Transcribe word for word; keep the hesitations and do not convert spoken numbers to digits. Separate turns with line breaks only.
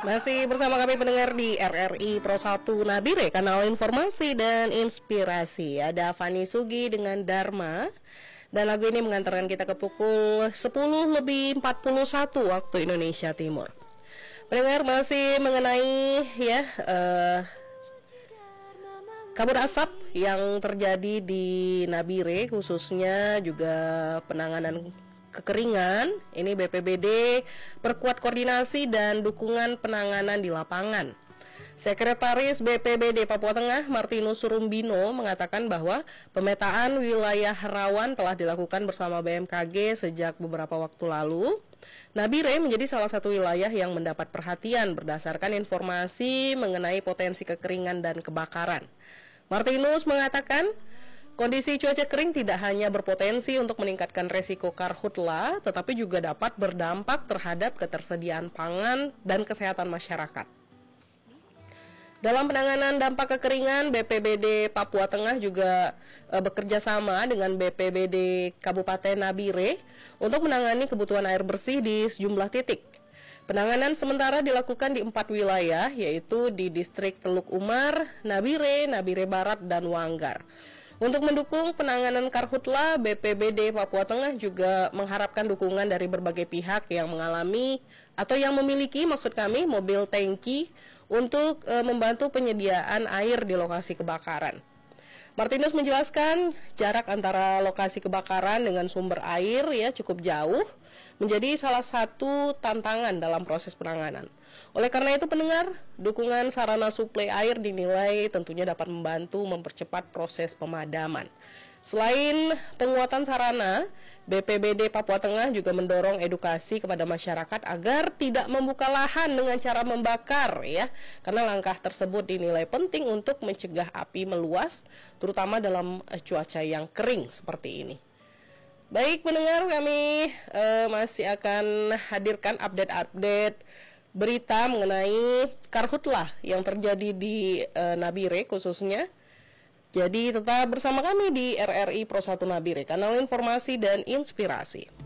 Masih bersama kami pendengar di R R I Pro satu Nabire, kanal informasi dan inspirasi. Ada Fani Sugi dengan Dharma. Dan lagu ini mengantarkan kita ke pukul sepuluh lebih empat puluh satu waktu Indonesia Timur. Pendengar, masih mengenai ya uh, kabut asap yang terjadi di Nabire, khususnya juga penanganan kekeringan. Ini B P B D perkuat koordinasi dan dukungan penanganan di lapangan. Sekretaris B P B D Papua Tengah Martinus Surumbino mengatakan bahwa pemetaan wilayah rawan telah dilakukan bersama B M K G sejak beberapa waktu lalu. Nabire menjadi salah satu wilayah yang mendapat perhatian berdasarkan informasi mengenai potensi kekeringan dan kebakaran. Martinus mengatakan kondisi cuaca kering tidak hanya berpotensi untuk meningkatkan resiko karhutla, tetapi juga dapat berdampak terhadap ketersediaan pangan dan kesehatan masyarakat. Dalam penanganan dampak kekeringan, B P B D Papua Tengah juga e, bekerja sama dengan B P B D Kabupaten Nabire untuk menangani kebutuhan air bersih di sejumlah titik. Penanganan sementara dilakukan di empat wilayah, yaitu di distrik Teluk Umar, Nabire, Nabire Barat, dan Wanggar. Untuk mendukung penanganan karhutla, B P B D Papua Tengah juga mengharapkan dukungan dari berbagai pihak yang mengalami atau yang memiliki, maksud kami, mobil tangki untuk e, membantu penyediaan air di lokasi kebakaran. Martinus menjelaskan jarak antara lokasi kebakaran dengan sumber air ya cukup jauh, menjadi salah satu tantangan dalam proses penanganan. Oleh karena itu pendengar, dukungan sarana suplai air dinilai tentunya dapat membantu mempercepat proses pemadaman. Selain penguatan sarana, B P B D Papua Tengah juga mendorong edukasi kepada masyarakat agar tidak membuka lahan dengan cara membakar ya, karena langkah tersebut dinilai penting untuk mencegah api meluas, terutama dalam cuaca yang kering seperti ini. Baik pendengar, kami uh, masih akan hadirkan update-update berita mengenai karhutlah yang terjadi di uh, Nabire khususnya. Jadi tetap bersama kami di R R I Pro satu Nabire, kanal informasi dan inspirasi.